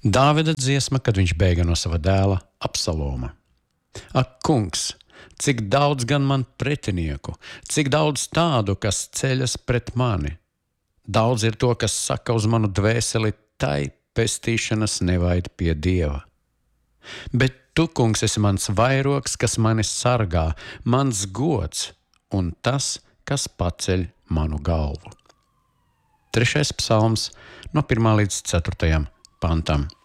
Dāvida dziesma, kad viņš bēga no sava dēla Absaloma. Ak, kungs, cik daudz gan man pretinieku, cik daudz tādu, kas ceļas pret mani. Daudz ir to, kas saka uz manu dvēseli, tai pestīšanas nevaid pie Dieva. Bet tu, kungs, esi mans vairogs, kas mani sargā, mans gods un tas, kas paceļ manu galvu. 3. psalms no 1 līdz 4. pantam.